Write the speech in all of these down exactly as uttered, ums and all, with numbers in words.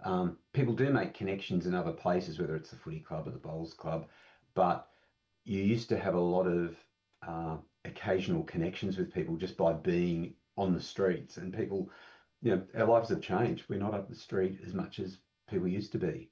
Um, people do make connections in other places, whether it's the footy club or the bowls club, but you used to have a lot of uh, occasional connections with people just by being on the streets, and people, you know, our lives have changed. We're not up the street as much as people used to be.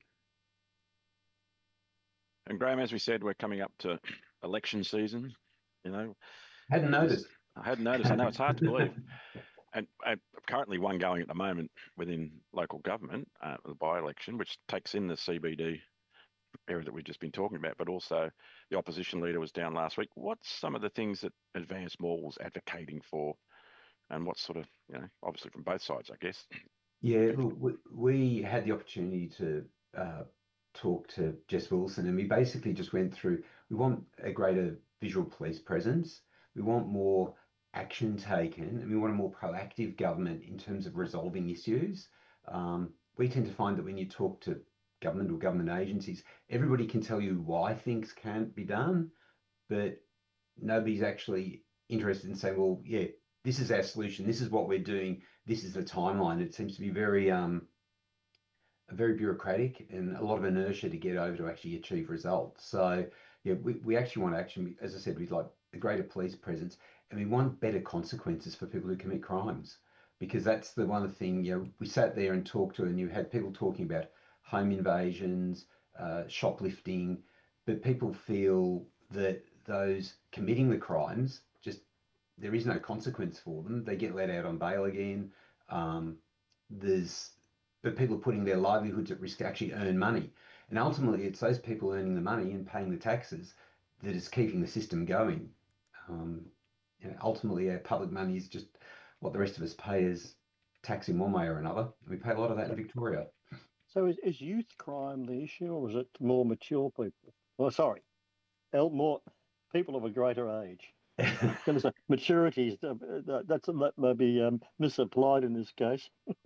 And Graham, as we said, we're coming up to election season. You know, Hadn't this noticed. I hadn't noticed. I know it's hard to believe. And, and currently one going at the moment within local government, uh, the by-election, which takes in the C B D area that we've just been talking about, but also the opposition leader was down last week. What's some of the things that Advance Mall was advocating for, and what sort of, you know, obviously from both sides, I guess. Yeah, look, we, we had the opportunity to uh, talk to Jess Wilson, and we basically just went through. We want a greater visual police presence. We want more action taken, and we want a more proactive government in terms of resolving issues. Um, we tend to find that when you talk to government or government agencies, everybody can tell you why things can't be done, but nobody's actually interested in saying, well, yeah, this is our solution. This is what we're doing. This is the timeline. It seems to be very, um, very bureaucratic and a lot of inertia to get over to actually achieve results. So, yeah, we, we actually want action. As I said, we'd like a greater police presence and we want better consequences for people who commit crimes. Because that's the one thing, you know, we sat there and talked to, and you had people talking about home invasions, uh, shoplifting, but people feel that those committing the crimes just there is no consequence for them. They get let out on bail again. Um, there's but people are putting their livelihoods at risk to actually earn money, and ultimately it's those people earning the money and paying the taxes that is keeping the system going. Um, you know, ultimately, our public money is just what the rest of us pay as tax in one way or another. We pay a lot of that in Victoria. So is, is youth crime the issue, or is it more mature people? Well, sorry, el- more people of a greater age. Going to say maturity is uh, that, that's that may be um, misapplied in this case.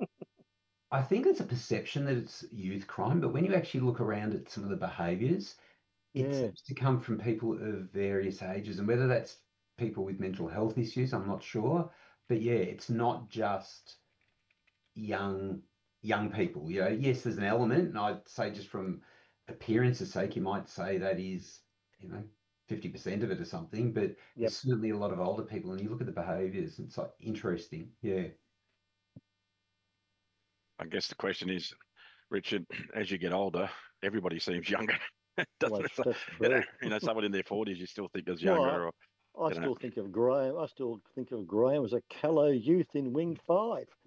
I think it's a perception that it's youth crime, but when you actually look around at some of the behaviours, it Yeah, seems to come from people of various ages, and whether that's people with mental health issues, I'm not sure. But yeah, it's not just young young people. You know, yes, there's an element, and I'd say just from appearance's sake, you might say that is, you know, fifty percent of it or something, but there's yep. certainly a lot of older people, and you look at the behaviors, it's like interesting. Yeah. I guess the question is, Richard, as you get older, everybody seems younger, Well, doesn't that's, it? So, that's you know, true. you know, someone in their forties, you still think is younger, Well, or I, I you know. still think of Graham. I still think of Graham as a callow youth in Wing Five.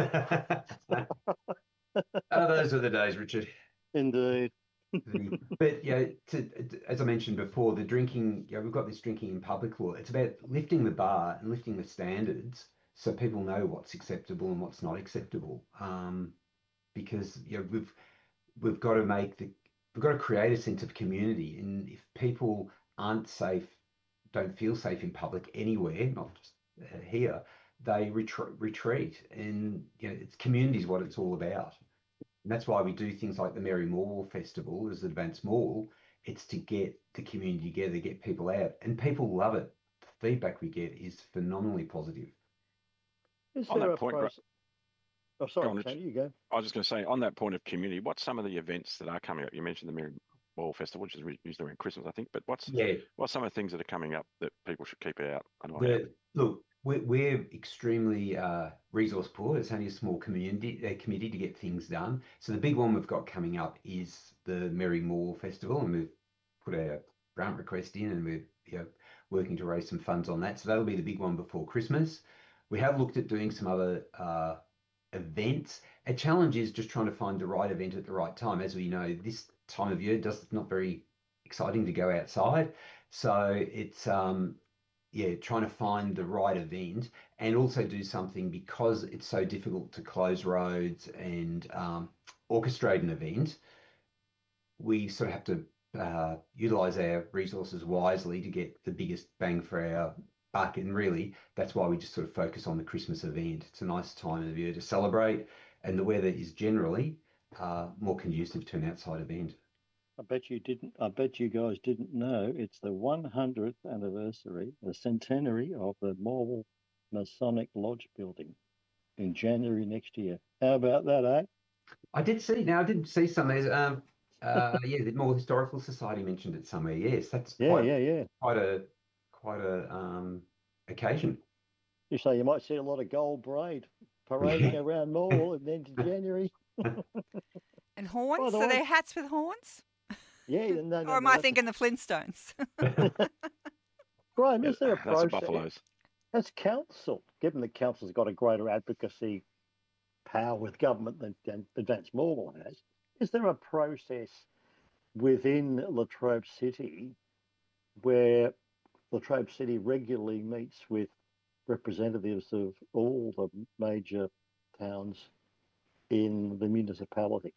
Oh, those were the days, Richard. Indeed. But yeah, to, as I mentioned before, the drinking, yeah, we've got this drinking in public law. It's about lifting the bar and lifting the standards so people know what's acceptable and what's not acceptable. Um, because you know, we've we've got to make the we've got to create a sense of community. And if people aren't safe, don't feel safe in public anywhere, not just uh, here, they retreat retreat. And you know, it's community is what it's all about. And that's why we do things like the Mary Morwell Festival as Advance Mall. It's to get the community together, get people out, and people love it. The feedback we get is phenomenally positive. Is On there that a point, Gra- process? Oh, go sorry, on, Tony, Richard. you go. I was just going to say, on that point of community, what's some of the events that are coming up? You mentioned the Mary Ball Festival, which is re- usually around Christmas, I think. But what's Yeah, what's some of the things that are coming up that people should keep out an eye out? the look, we're, we're extremely uh, resource poor. It's only a small community uh, committee to get things done. So the big one we've got coming up is the Merry Moor Festival, and we've put our grant request in, and we're you know, working to raise some funds on that. So that'll be the big one before Christmas. We have looked at doing some other uh, events. A challenge is just trying to find the right event at the right time. As we know, this time of year does not very exciting to go outside. So it's um, yeah, trying to find the right event and also do something because it's so difficult to close roads and um, orchestrate an event. We sort of have to uh, utilize our resources wisely to get the biggest bang for our buck. And really, that's why we just sort of focus on the Christmas event. It's a nice time of year to celebrate, and the weather is generally uh, more conducive to an outside event. I bet you didn't. I bet you guys didn't know it's the one hundredth anniversary, the centenary of the Morwell Masonic Lodge building in January next year. How about that, eh? I did see. Now I did see some. There's um uh yeah, the More Historical Society mentioned it somewhere. Yes, that's Yeah, quite yeah, yeah. quite a quite a um occasion. You say you might see a lot of gold braid parading around Morwell at the end of January. And By horns? the So way, they're hats with horns? yeah, no, no, Or am no, I that's a, thinking the Flintstones? Graham. Yeah, Is there a that's the process? buffaloes. As council, given the council's got a greater advocacy power with government than, than Advance Morwell has, is there a process within Latrobe City where Latrobe City regularly meets with representatives of all the major towns in the municipality?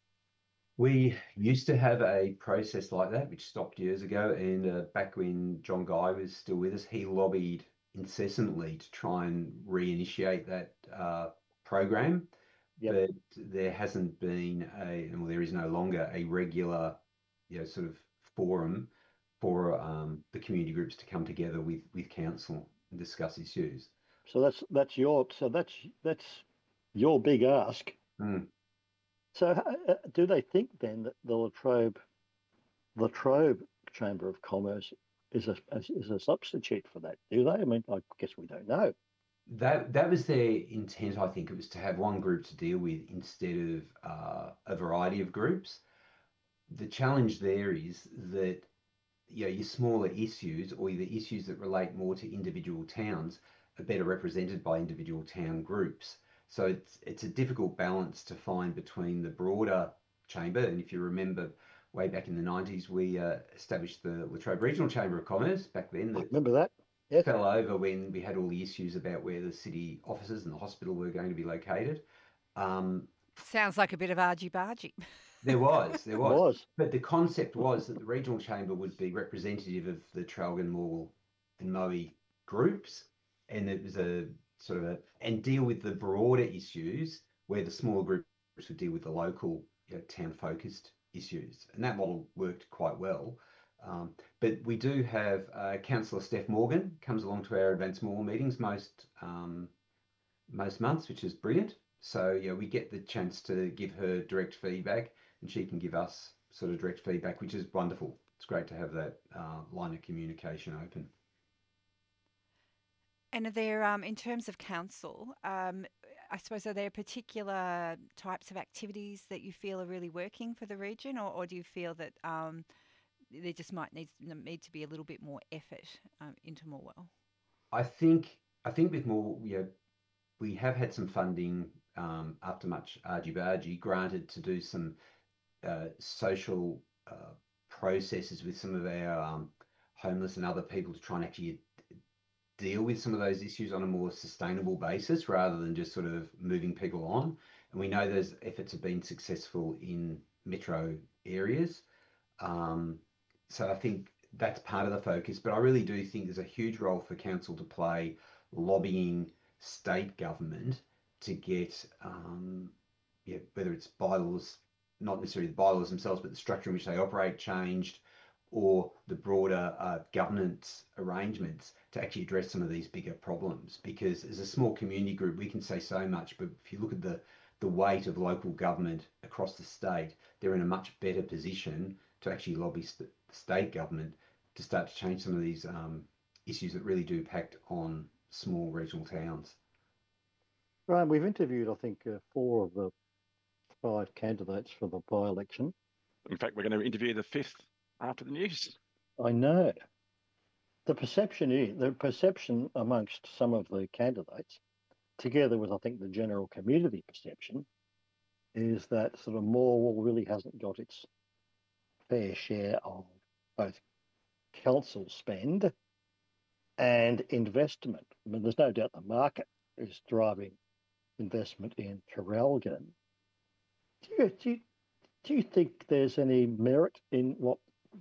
We used to have a process like that, which stopped years ago. And uh, back when John Guy was still with us, he lobbied incessantly to try and reinitiate that uh, program. Yep. But there hasn't been a, well, there is no longer a regular, you know, sort of forum for um, the community groups to come together with with council and discuss issues. So that's that's your so that's that's your big ask. Mm. So uh, do they think then that the Latrobe Latrobe Chamber of Commerce is a is a substitute for that? Do they? I mean, I guess we don't know. That that was their intent, I think. It was to have one group to deal with instead of uh, a variety of groups. The challenge there is that, you know, your smaller issues or the issues that relate more to individual towns are better represented by individual town groups. So it's it's a difficult balance to find between the broader chamber. And if you remember, way back in the nineties, we uh, established the Latrobe Regional Chamber of Commerce back then, that Remember that? Yes. fell over when we had all the issues about where the city offices and the hospital were going to be located. Um, Sounds like a bit of argy-bargy. there was, there was. Was. But the concept was that the regional chamber would be representative of the Traralgon, Morwell, and Moe groups, and it was a sort of a and deal with the broader issues where the smaller groups would deal with the local, you know, town-focused issues, and that model worked quite well. Um, but we do have uh, Councillor Steph Morgan comes along to our Advance Morwell meetings most um, most months, which is brilliant. So yeah, we get the chance to give her direct feedback, and she can give us sort of direct feedback, which is wonderful. It's great to have that uh, line of communication open. And are there, um, in terms of council, um, I suppose, are there particular types of activities that you feel are really working for the region, or, or do you feel that um, there just might need, need to be a little bit more effort um, into Morwell? I think I think with more, you know, we have had some funding um, after much argy-bargy granted to do some uh, social uh, processes with some of our um, homeless and other people to try and actually deal with some of those issues on a more sustainable basis rather than just sort of moving people on. And we know those efforts have been successful in metro areas. Um, so I think that's part of the focus. But I really do think there's a huge role for council to play lobbying state government to get, um, yeah, whether it's bylaws, not necessarily the bylaws themselves, but the structure in which they operate changed, or the broader uh, governance arrangements to actually address some of these bigger problems. Because as a small community group, we can say so much, but if you look at the the weight of local government across the state, they're in a much better position to actually lobby st- state government to start to change some of these um, issues that really do impact on small regional towns. Graham, we've interviewed, I think, uh, four of the five candidates for the by-election. In fact, we're going to interview the fifth after the news. I know. The perception is the perception amongst some of the candidates, together with I think the general community perception, is that sort of Morwell really hasn't got its fair share of both council spend and investment. I mean, there's no doubt the market is driving investment in Traralgon. Do you, do you, do you think there's any merit in what,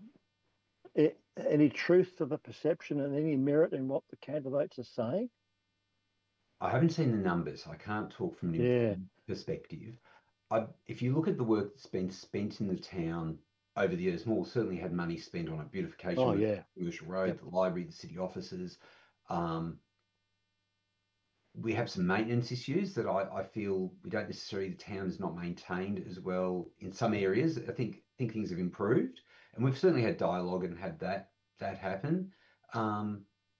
any truth to the perception and any merit in what the candidates are saying? I haven't seen the numbers. I can't talk from an Yeah. perspective. I, if you look at the work that's been spent in the town over the years, Morwell certainly had money spent on it, beautification Oh, of yeah. Commercial Road, Yep. the library, the city offices. Um, we have some maintenance issues that I, I feel we don't necessarily, the town is not maintained as well in some areas. I think think things have improved, and we've certainly had dialogue and had that that happen. Um,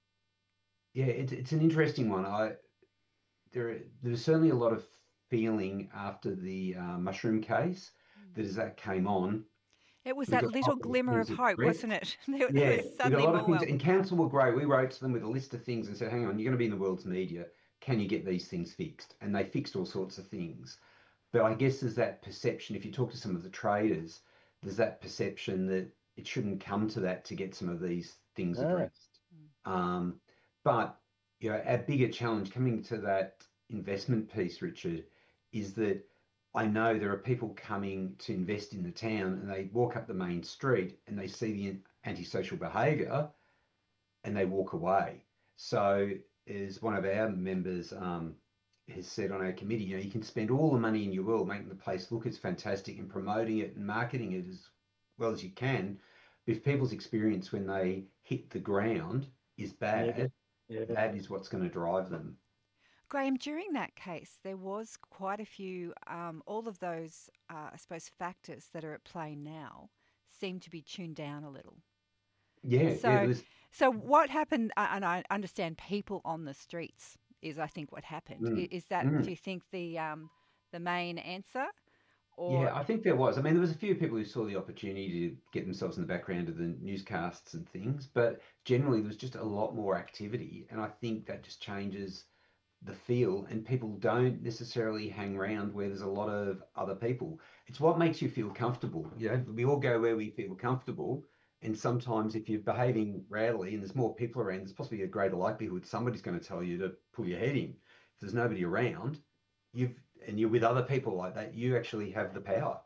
yeah, it's it's an interesting one. I there there's certainly a lot of feeling after the uh, mushroom case that as that came on, It was we that got little lots of glimmer of things hope, addressed. wasn't it? There, there Yeah, was we got a suddenly lot of more things, well. and council were great. We wrote to them with a list of things and said, "Hang on, you're going to be in the world's media. Can you get these things fixed?" And they fixed all sorts of things. But I guess there's that perception. If you talk to some of the traders, there's that perception that it shouldn't come to that to get some of these things Ah, addressed. Um, but you know, our bigger challenge coming to that investment piece, Richard, is that I know there are people coming to invest in the town and they walk up the main street and they see the antisocial behaviour and they walk away. So, as one of our members um, has said on our committee, you know, you can spend all the money in your world making the place look as fantastic and promoting it and marketing it as well as you can. But if people's experience when they hit the ground is bad, yeah. that is what's going to drive them. Graham, during that case, there was quite a few, um, all of those, uh, I suppose, factors that are at play now seem to be tuned down a little. Yeah, yeah, So, there was, so what happened, uh, and I understand people on the streets is, I think, what happened. mm, I- Is that, mm. do you think, the um, the main answer? Yeah, Or, I think there was. I mean, there was a few people who saw the opportunity to get themselves in the background of the newscasts and things, but generally there was just a lot more activity, and I think that just changes the feel, and people don't necessarily hang around where there's a lot of other people. It's what makes you feel comfortable. You know, we all go where we feel comfortable, and sometimes if you're behaving rowdily and there's more people around, there's possibly a greater likelihood somebody's going to tell you to pull your head in. If there's nobody around, you've and you're with other people like that, you actually have the power.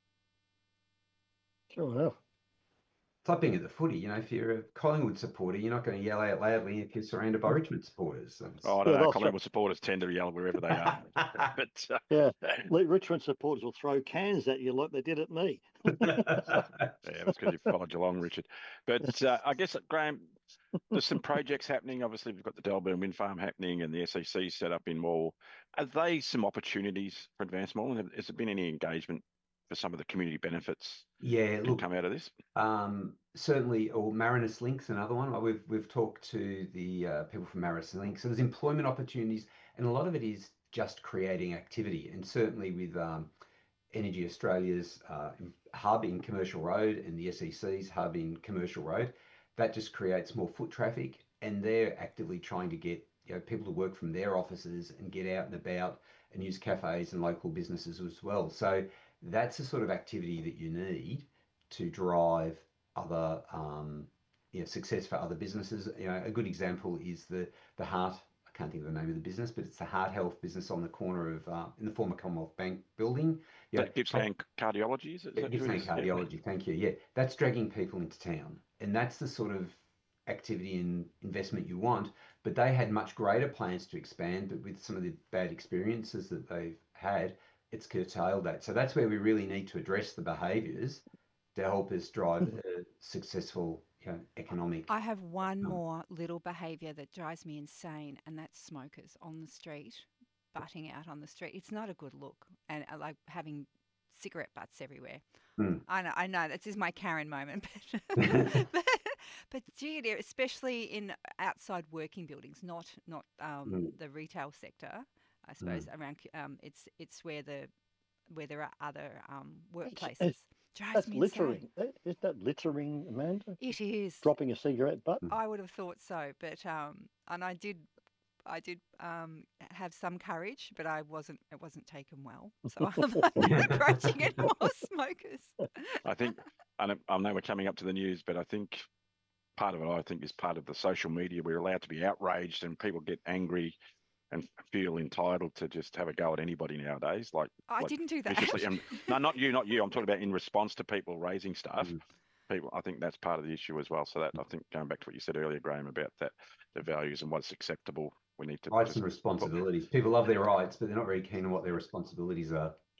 Sure enough. It's like being at the footy, you know, if you're a Collingwood supporter, you're not going to yell out loudly if you're surrounded by Richmond supporters. So it's- Oh, I Yeah, don't know. they'll Collingwood supporters tend to yell wherever they are. But uh, Yeah, Lee- Richmond supporters will throw cans at you like they did at me. yeah, that's because you followed Geelong, Richard. But uh, I guess, Graham, there's some projects happening. Obviously, we've got the Delburn Wind Farm happening and the S E C set up in Morwell. Are they some opportunities for Advanced Morwell? Has there been any engagement for some of the community benefits yeah, that look, come out of this? Um, certainly, or Marinus Link's another one. Like, We've we've talked to the uh, people from Marinus Link. So there's employment opportunities, and a lot of it is just creating activity. And certainly with um, Energy Australia's uh, hub in Commercial Road and the S E C's hub in Commercial Road, that just creates more foot traffic. And they're actively trying to get you know people to work from their offices and get out and about and use cafes and local businesses as well. So that's the sort of activity that you need to drive other um, you know, success for other businesses. You know, a good example is the the Heart. I can't think of the name of the business, but it's the Heart Health business on the corner of uh, in the former Commonwealth Bank building. Yeah, That Gippsland Cardiology, is, it, is that who it Gippsland is? Yeah. Cardiology. Thank you. Yeah, that's dragging people into town, and that's the sort of activity and investment you want. But they had much greater plans to expand, but with some of the bad experiences that they've had, it's curtailed that. So that's where we really need to address the behaviours to help us drive a successful, you know, economic. I have one Um, more little behaviour that drives me insane, and that's smokers on the street, butting out on the street. It's not a good look, and uh, like having cigarette butts everywhere. mm. I know, I know, this is my Karen moment, but but, but gee, dear, especially in outside working buildings, not not um, Mm. the retail sector. I Mm. suppose around c- um, it's it's where the where there are other um, It's, workplaces. it's, Drives that's me insane. littering. That- Isn't that littering, Amanda? It is. Dropping a cigarette butt? I would have thought so, but um, and I did, I did um have some courage, but I wasn't. It wasn't taken well, so I'm not approaching any more smokers. I think, I know, I know we're coming up to the news, but I think part of it, I think, is part of the social media. We're allowed to be outraged and people get angry and feel entitled to just have a go at anybody nowadays. Like, I like didn't do that. viciously. And, no, not you, not you. I'm talking about in response to people raising stuff. Mm. People, I think that's part of the issue as well. So that, I think, going back to what you said earlier, Graham, about that, the values and what's acceptable, we need to Rights just and put, responsibilities. People love their rights, but they're not very keen on what their responsibilities are.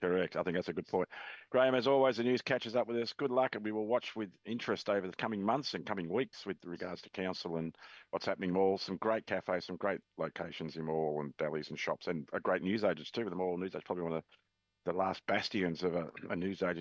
Correct. I think that's a good point. Graham, as always, the news catches up with us. Good luck, and we will watch with interest over the coming months and coming weeks with regards to council and what's happening. Mall, some great cafes, some great locations in mall and delis and shops, and a great news agents too. With the mall news, that's probably one of the, the last bastions of a, a news agent